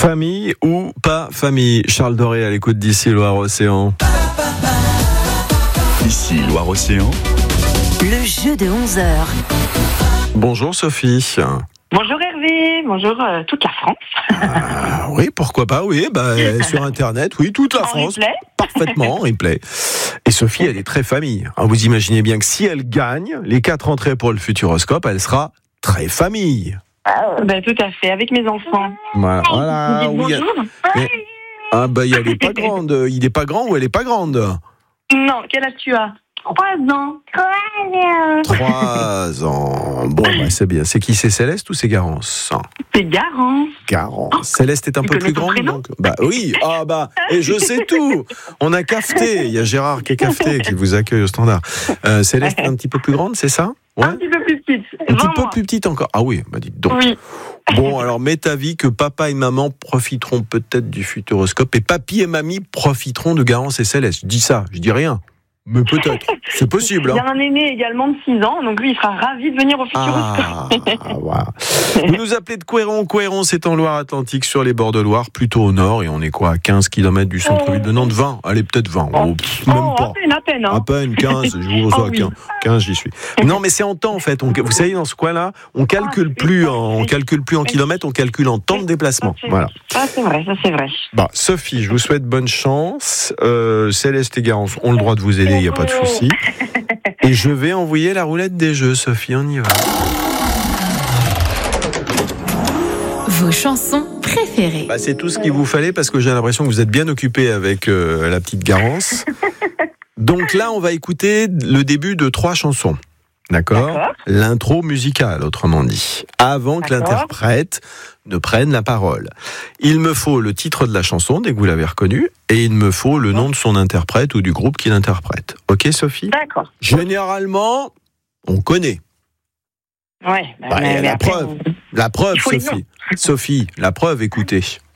Famille ou pas famille? Charles Doré à l'écoute d'ici Loire-Océan. Ici Loire-Océan. Le jeu de 11h. Bonjour Sophie. Bonjour Hervé, bonjour toute la France. Oui, pourquoi pas, oui, sur Internet, oui, toute la France. Replay. Parfaitement, en replay. Et Sophie, elle est très famille. Vous imaginez bien que si elle gagne les 4 entrées pour le Futuroscope, elle sera très famille. Tout à fait, avec mes enfants. Voilà. Vous dites bonjour. Il est pas grande. Il est pas grand ou elle est pas grande? Non, quel âge tu as? 3 ans. 3 ans. Bon, c'est bien. C'est qui? C'est Céleste ou c'est Garance? C'est Garance. Garance. Céleste est un peu plus grande, donc. Oui. Et je sais tout. On a cafeté. Il y a Gérard qui est cafeté, qui vous accueille au standard. Céleste est un petit peu plus grande, c'est ça? Ouais. Un petit peu plus petite. Un petit peu plus petite encore. Ah oui, dites donc. Oui. Bon, alors, m'est avis que papa et maman profiteront peut-être du Futuroscope et papy et mamie profiteront de Garance et Céleste. Je dis ça, je dis rien. Mais peut-être, c'est possible. Il y a un aîné également de 6 ans, donc lui, il sera ravi de venir au Futuroscope. Voilà. Vous nous appelez de Couëron. Couëron, c'est en Loire-Atlantique, sur les bords de Loire, plutôt au nord. Et on est à 15 km du centre-ville de Nantes? 20. Allez, peut-être 20. Même pas. À peine. À peine 15. Je vous reçois 15, j'y suis. Non, mais c'est en temps, en fait. Vous savez, dans ce coin-là, on calcule plus en kilomètres, on calcule en temps de déplacement. Voilà. C'est vrai, ça c'est vrai. Sophie, je vous souhaite bonne chance. Céleste et Garance ont le droit de vous aider, il n'y a pas de souci. Et je vais envoyer la roulette des jeux, Sophie, on y va. Vos chansons préférées. C'est tout ce qu'il vous fallait parce que j'ai l'impression que vous êtes bien occupé avec la petite Garance. Donc là, on va écouter le début de 3 chansons. D'accord. L'intro musicale, autrement dit. Avant que l'interprète ne prenne la parole. Il me faut le titre de la chanson, dès que vous l'avez reconnu, et il me faut le nom de son interprète ou du groupe qui l'interprète. Ok, Sophie? D'accord. Généralement, on connaît. Ouais. La preuve, Sophie. Sophie, la preuve, écoutez.